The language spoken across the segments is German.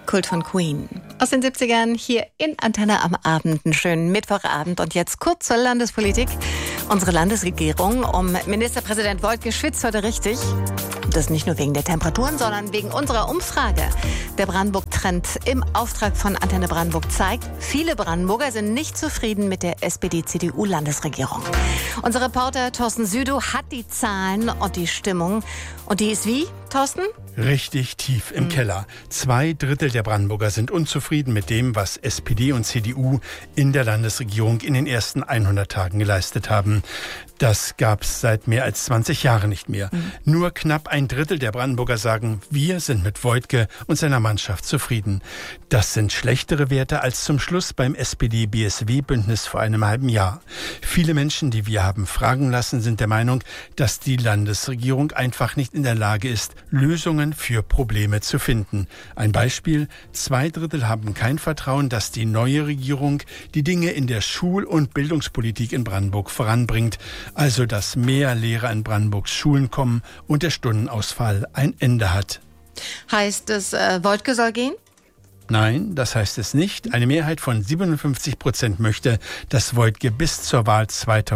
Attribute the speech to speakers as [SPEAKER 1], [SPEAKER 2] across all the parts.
[SPEAKER 1] Kult von Queen. Aus den 70ern hier in Antenne am Abend. Einen schönen Mittwochabend. Und jetzt kurz zur Landespolitik. Unsere Landesregierung um Ministerpräsident Wojtke schwitzt heute richtig. Das nicht nur wegen der Temperaturen, sondern wegen unserer Umfrage. Der Brandenburg-Trend im Auftrag von Antenne Brandenburg zeigt, viele Brandenburger sind nicht zufrieden mit der SPD-CDU-Landesregierung. Unser Reporter Thorsten Südow hat die Zahlen und die Stimmung. Und die ist wie, Thorsten?
[SPEAKER 2] Richtig tief im Keller. 2/3 der Brandenburger sind unzufrieden mit dem, was SPD und CDU in der Landesregierung in den ersten 100 Tagen geleistet haben. Das gab es seit mehr als 20 Jahren nicht mehr. Nur knapp 1/3 der Brandenburger sagen, wir sind mit Wojtke und seiner Mannschaft zufrieden. Das sind schlechtere Werte als zum Schluss beim SPD-BSW-Bündnis vor einem halben Jahr. Viele Menschen, die wir haben fragen lassen, sind der Meinung, dass die Landesregierung einfach nicht in der Lage ist, Lösungen für Probleme zu finden. Ein Beispiel: 2/3 haben kein Vertrauen, dass die neue Regierung die Dinge in der Schul- und Bildungspolitik in Brandenburg voranbringt. Also, dass mehr Lehrer in Brandenburgs Schulen kommen und der Stundenausfall ein Ende hat.
[SPEAKER 1] Heißt es, Wojtke soll gehen?
[SPEAKER 2] Nein, das heißt es nicht. Eine Mehrheit von 57% möchte, dass Wojtke bis zur Wahl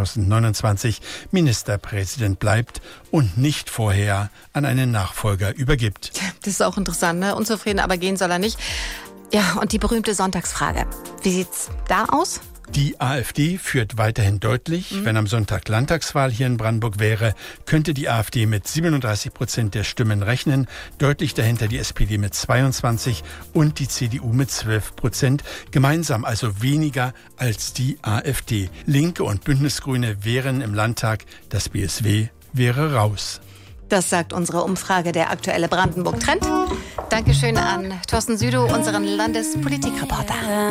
[SPEAKER 2] 2029 Ministerpräsident bleibt und nicht vorher an einen Nachfolger übergibt.
[SPEAKER 1] Das ist auch interessant, ne? Unzufrieden, aber gehen soll er nicht. Ja, und die berühmte Sonntagsfrage. Wie sieht's da aus?
[SPEAKER 2] Die AfD führt weiterhin deutlich. Wenn am Sonntag Landtagswahl hier in Brandenburg wäre, könnte die AfD mit 37% der Stimmen rechnen. Deutlich dahinter die SPD mit 22% und die CDU mit 12%. Gemeinsam also weniger als die AfD. Linke und Bündnisgrüne wären im Landtag, das BSW wäre raus.
[SPEAKER 1] Das sagt unsere Umfrage, der aktuelle Brandenburg-Trend. Dankeschön an Thorsten Südow, unseren Landespolitikreporter.